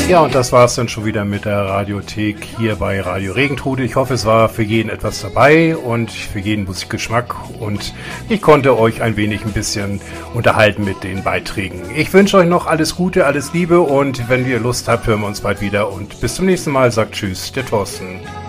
Ja, und das war's dann schon wieder mit der Radiothek hier bei Radio Regentrudel. Ich hoffe, es war für jeden etwas dabei und für jeden Musikgeschmack und ich konnte euch ein bisschen unterhalten mit den Beiträgen. Ich wünsche euch noch alles Gute, alles Liebe und wenn ihr Lust habt, hören wir uns bald wieder und bis zum nächsten Mal. Sagt Tschüss, der Thorsten.